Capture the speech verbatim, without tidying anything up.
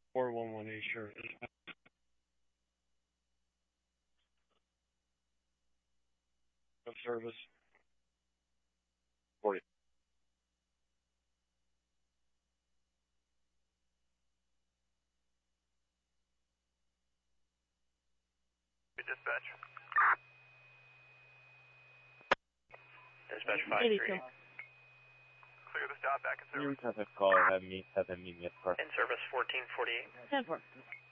four one one eight, sure. Of service. forty. Dispatch. Dispatch five three. Clear the stop back in service. You have a call, have me, have a meet me at park. In service fourteen forty-eight. ten four.